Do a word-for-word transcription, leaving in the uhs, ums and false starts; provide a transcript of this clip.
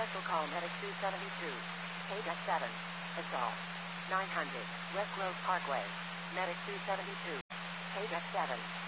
Special call Medic two seventy-two. Page F seven. Assault. nine hundred. West Grove Parkway. Medic two seventy-two. Page F seven.